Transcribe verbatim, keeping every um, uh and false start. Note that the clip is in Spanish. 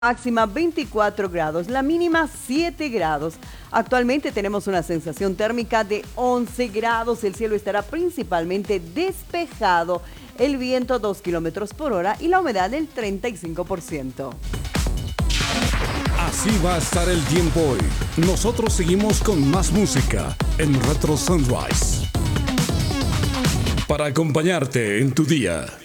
Máxima veinticuatro grados, la mínima siete grados. Actualmente tenemos una sensación térmica de once grados, el cielo estará principalmente despejado, el viento dos kilómetros por hora y la humedad del treinta y cinco por ciento. Así va a estar el tiempo hoy. Nosotros seguimos con más música en Retro Sunrise para acompañarte en tu día.